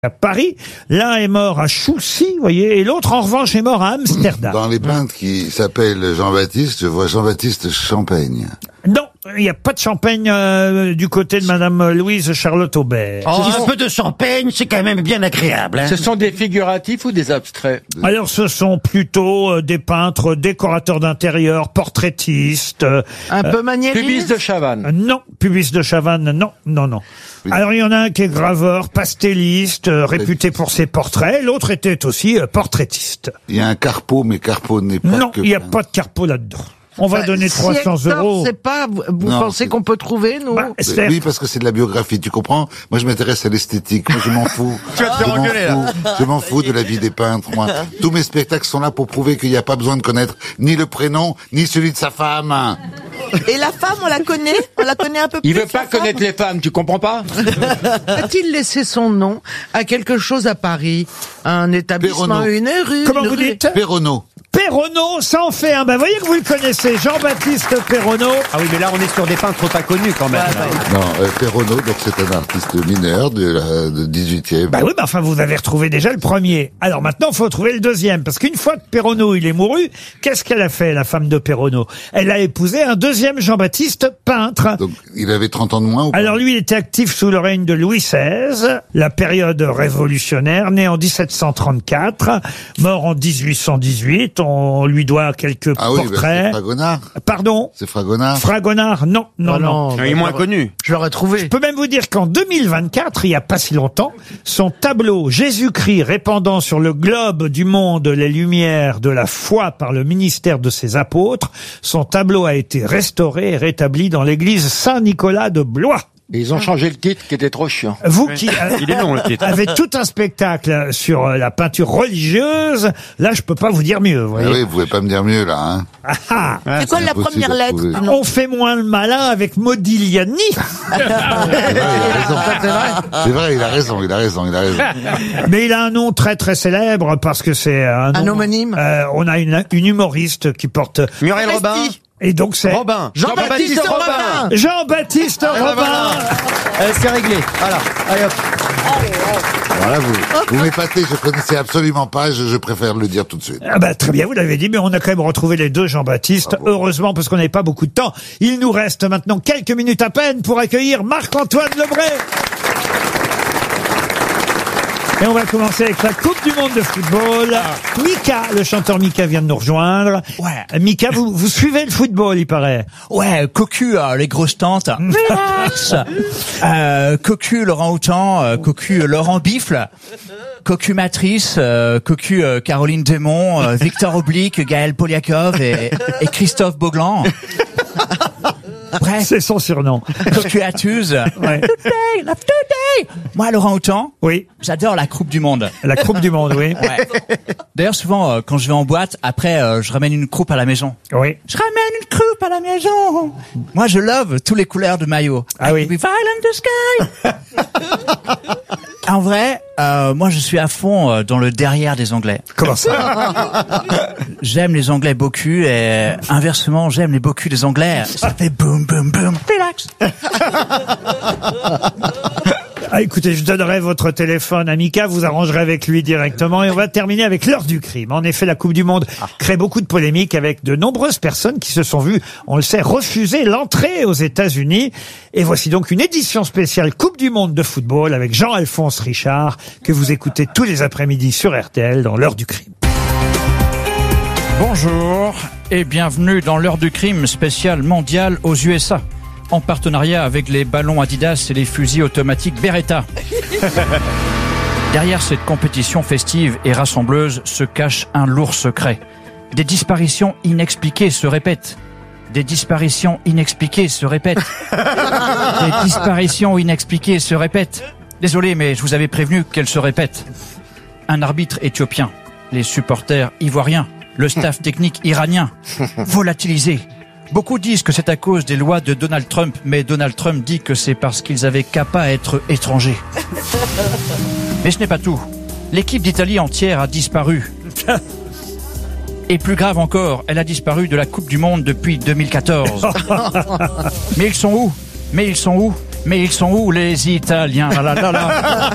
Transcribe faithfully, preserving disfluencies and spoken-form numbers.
à Paris. L'un est mort à Choussy, vous voyez, et l'autre, en revanche, est mort à Amsterdam. Dans les peintres qui s'appellent Jean-Baptiste, je vois Jean-Baptiste Champaigne. Non, il n'y a pas de Champagne euh, du côté de Madame Louise Charlotte Aubert. Oh, un peu de champagne, c'est quand même bien agréable. Hein. Ce sont des figuratifs ou des abstraits? Alors, ce sont plutôt euh, des peintres, décorateurs d'intérieur, portraitistes. Euh, Un peu maniériste. Pubis de Chavannes. euh, non, Pubis de Chavannes, non, non, non. Oui. Alors, il y en a un qui est graveur, pastelliste, euh, réputé pour ses portraits. L'autre était aussi euh, portraitiste. Il y a un Carpeau, mais Carpeau n'est pas Non, que il n'y a peintre. pas de Carpeau là-dedans. On va Bah, donner si trois cents Hector, euros. c'est pas, vous, vous Non, pensez c'est- qu'on peut trouver, nous? Bah, c'est- Oui, parce que c'est de la biographie, tu comprends? Moi, je m'intéresse à l'esthétique. Moi, je m'en fous. Tu vas te Je faire m'en engueuler, là. fous. Je m'en fous de la vie des peintres, moi. Tous mes spectacles sont là pour prouver qu'il n'y a pas besoin de connaître ni le prénom, ni celui de sa femme. Et la femme, on la connaît? On la connaît un peu plus? Il veut pas la femme connaître les femmes, tu comprends pas? A-t-il laissé son nom à quelque chose à Paris? Un établissement, Perronneau. une rue? Comment une vous rue. dites? Perronneau. Perronneau, ça en fait un. Ben, voyez que vous le connaissez, Jean-Baptiste Perronneau. Ah oui, mais là, on est sur des peintres pas connus quand même. Non, euh, Perronneau, donc c'est un artiste mineur de la de dix-huitième. Bah oui, mais enfin, vous avez retrouvé déjà le premier. Alors maintenant, il faut trouver le deuxième. Parce qu'une fois que Perronneau, il est mouru, qu'est-ce qu'elle a fait, la femme de Perronneau? Elle a épousé un deuxième Jean-Baptiste, peintre. Donc, il avait trente ans de moins ou pas? Alors lui, il était actif sous le règne de Louis seize, la période révolutionnaire, né en dix-sept cent trente-quatre, mort en dix-huit cent dix-huit. On lui doit quelques Ah oui, bah, c'est portraits. Fragonard. Pardon? C'est Fragonard. Fragonard? Non, non, Ah non. Il est moins connu. Je l'aurais trouvé. Je peux même vous dire qu'en deux mille vingt-quatre, il n'y a pas si longtemps, son tableau Jésus-Christ répandant sur le globe du monde les lumières de la foi par le ministère de ses apôtres, son tableau a été restauré et rétabli dans l'église Saint-Nicolas de Blois. Et ils ont changé le titre qui était trop chiant. Vous qui euh, Il est long, le titre. avez tout un spectacle sur euh, la peinture religieuse, là je peux pas vous dire mieux, vous Ah voyez. oui, vous pouvez pas me dire mieux, là, hein. Ah, ah. C'est quoi la impossible première à lettre trouver. du nom? On fait moins le malin avec Modigliani. C'est vrai, il a raison. C'est vrai, il a raison, il a raison, il a raison. Mais il a un nom très très célèbre parce que c'est un, Un nom- homonyme. Euh, on a une, une humoriste qui porte Muriel Robin. et donc c'est Robin. Jean-Baptiste Robin. Jean-Baptiste Robin. voilà. Euh, c'est réglé. Voilà. Allez hop. Voilà, vous, vous m'épatez, je connaissais absolument pas, je, je préfère le dire tout de suite. Ah bah, très bien, vous l'avez dit, mais on a quand même retrouvé les deux Jean-Baptiste. Heureusement, parce qu'on n'avait pas beaucoup de temps. Il nous reste maintenant quelques minutes à peine pour accueillir Marc-Antoine Lebray. Et on va commencer avec la Coupe du Monde de football. Mika, le chanteur Mika vient de nous rejoindre. Ouais. Mika, vous, vous suivez le football, il paraît. Ouais, Cocu, euh, les grosses tantes. Relax. euh, Cocu, Laurent Houtan, euh, Cocu, Laurent Bifle. Cocu Matrice, euh, Cocu euh, Caroline Démon, euh, Victor Oblique, Gaël Poliakov et, et Christophe Beauglan. Bref, C'est son surnom. Cocu Atuse. Ouais. Today, love today. Moi, Laurent Houtan, Oui, j'adore la Coupe du Monde. la Coupe du Monde, oui. Ouais. D'ailleurs, souvent, euh, quand je vais en boîte, après, euh, je ramène une croupe à la maison. Oui. Je ramène une croupe à la maison. Moi, je love tous les couleurs de maillot. Ah oui. I could be violent the sky. En vrai, euh, moi, je suis à fond euh, dans le derrière des Anglais. Comment ça? J'aime les Anglais beaucoup et inversement, j'aime les beaucoup des Anglais. Ça fait boum, boum, boum. Relax. Ah, écoutez, je donnerai votre téléphone à Mika, vous arrangerez avec lui directement et on va terminer avec l'heure du crime. En effet, la Coupe du Monde crée beaucoup de polémiques avec de nombreuses personnes qui se sont vues, on le sait, refuser l'entrée aux États-Unis. Et voici donc une édition spéciale Coupe du Monde de football avec Jean-Alphonse Richard que vous écoutez tous les après-midi sur R T L dans l'heure du crime. Bonjour et bienvenue dans l'heure du crime spécial mondial aux U S A, en partenariat avec les ballons Adidas et les fusils automatiques Beretta. Derrière cette compétition festive et rassembleuse se cache un lourd secret. Des disparitions inexpliquées se répètent. Des disparitions inexpliquées se répètent. Des disparitions inexpliquées se répètent. Désolé, mais je vous avais prévenu qu'elles se répètent. Un arbitre éthiopien, les supporters ivoiriens, le staff technique iranien, volatilisé. Beaucoup disent que c'est à cause des lois de Donald Trump, mais Donald Trump dit que c'est parce qu'ils avaient qu'à pas être étrangers. Mais ce n'est pas tout. L'équipe d'Italie entière a disparu. Et plus grave encore, elle a disparu de la Coupe du Monde depuis deux mille quatorze. Mais ils sont où? Mais ils sont où? Mais ils sont où les Italiens? Ah là là là.